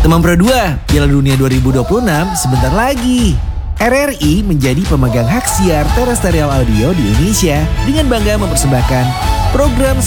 Teman Pro 2, Piala Dunia 2026 sebentar lagi. RRI menjadi pemegang hak siar terestrial audio di Indonesia dengan bangga mempersembahkan program